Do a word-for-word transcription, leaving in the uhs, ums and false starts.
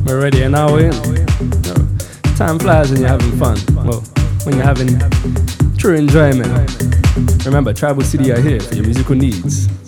We're ready and now we're in. You know, time flies when you're having fun. Well, when you're having true enjoyment. Remember, Tribal City are here for your musical needs.